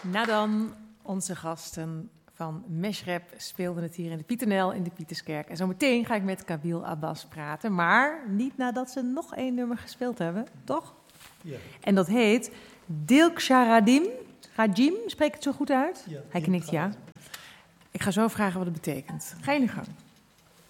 Nadan, onze gasten van Meshrep speelden het hier in de Pieternel in de Pieterskerk. En zometeen ga ik met Kabil Abbas praten, maar niet nadat ze nog 1 nummer gespeeld hebben, toch? Ja. En dat heet Dilksha Rajim, spreek ik het zo goed uit? Ja, Hij knikt ja. Ik ga zo vragen wat het betekent. Ga jullie gang.